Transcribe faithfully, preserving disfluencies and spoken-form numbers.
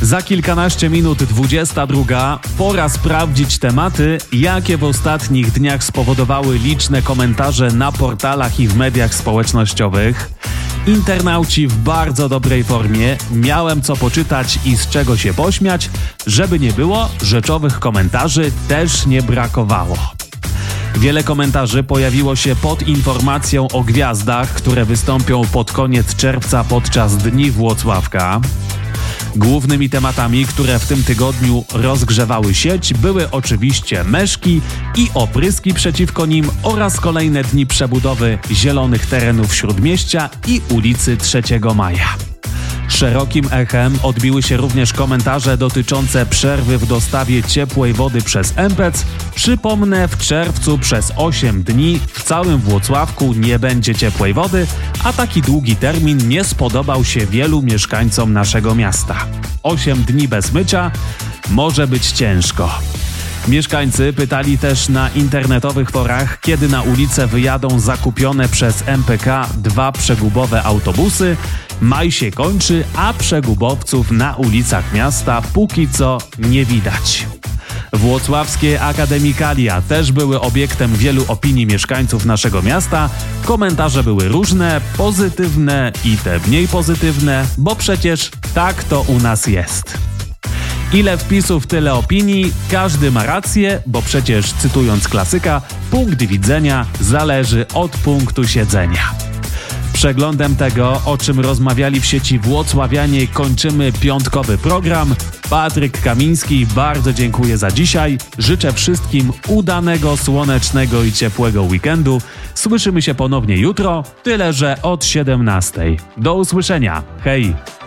Za kilkanaście minut dwudziesta druga. Pora sprawdzić tematy, jakie w ostatnich dniach spowodowały liczne komentarze na portalach i w mediach społecznościowych. Internauci w bardzo dobrej formie, miałem co poczytać i z czego się pośmiać, żeby nie było, rzeczowych komentarzy też nie brakowało. Wiele komentarzy pojawiło się pod informacją o gwiazdach, które wystąpią pod koniec czerwca podczas Dni Włocławka. Głównymi tematami, które w tym tygodniu rozgrzewały sieć, były oczywiście meszki i opryski przeciwko nim oraz kolejne dni przebudowy zielonych terenów Śródmieścia i ulicy trzeciego Maja. Szerokim echem odbiły się również komentarze dotyczące przerwy w dostawie ciepłej wody przez M P E C. Przypomnę, w czerwcu przez osiem dni w całym Włocławku nie będzie ciepłej wody, a taki długi termin nie spodobał się wielu mieszkańcom naszego miasta. osiem dni bez mycia może być ciężko. Mieszkańcy pytali też na internetowych forach, kiedy na ulicę wyjadą zakupione przez M P K dwa przegubowe autobusy. Maj się kończy, a przegubowców na ulicach miasta póki co nie widać. Włocławskie akademikalia też były obiektem wielu opinii mieszkańców naszego miasta. Komentarze były różne, pozytywne i te mniej pozytywne, bo przecież tak to u nas jest. Ile wpisów, tyle opinii, każdy ma rację, bo przecież, cytując klasyka, punkt widzenia zależy od punktu siedzenia. Przeglądem tego, o czym rozmawiali w sieci włocławianie, kończymy piątkowy program. Patryk Kamiński, bardzo dziękuję za dzisiaj. Życzę wszystkim udanego, słonecznego i ciepłego weekendu. Słyszymy się ponownie jutro, tyle że od siedemnastej. Do usłyszenia. Hej!